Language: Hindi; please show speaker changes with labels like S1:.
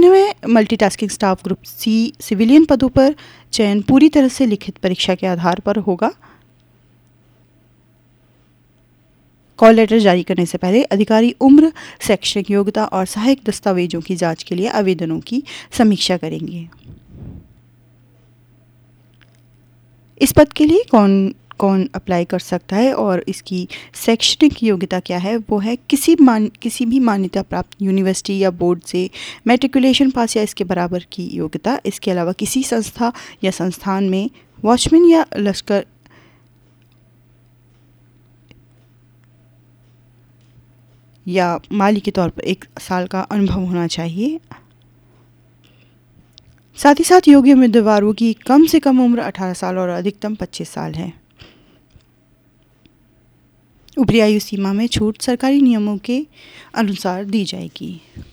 S1: 99 multitasking staff group C civilian पदों पर चयन पूरी तरह से लिखित परीक्षा के आधार पर होगा। कॉल लेटर जारी करने से पहले अधिकारी उम्र, शैक्षणिक योग्यता और सहायक दस्तावेजों की जांच के लिए आवेदनों की समीक्षा करेंगे। इस पद के लिए कौन कौन अप्लाई कर सकता है और इसकी शैक्षणिक योग्यता क्या है, वो है किसी भी मान्यता प्राप्त यूनिवर्सिटी या बोर्ड से मैट्रिकुलेशन पास या इसके बराबर की योग्यता। इसके अलावा किसी संस्था या संस्थान में वॉचमैन या लश्कर या माली के तौर पर 1 साल का अनुभव होना चाहिए। साथ ही साथ योग्य उम्मीदवारों की कम से कम उम्र 18 साल और अधिकतम 25 साल है। ऊपरी आयु सीमा में छूट सरकारी नियमों के अनुसार दी जाएगी।